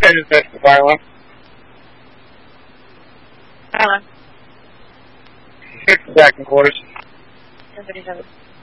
Okay, just test the fire alarm. Fire alarm. 6 back in quarters. 1037.